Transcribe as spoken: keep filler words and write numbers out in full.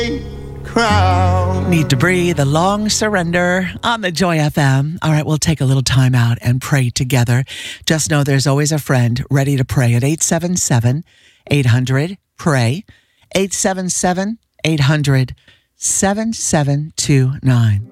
Crown. Need to breathe, a long surrender on the Joy F M. All right, we'll take a little time out and pray together. Just know there's always a friend ready to pray at eight seven seven, eight hundred, pray, eight seven seven, eight hundred, seven seven two nine.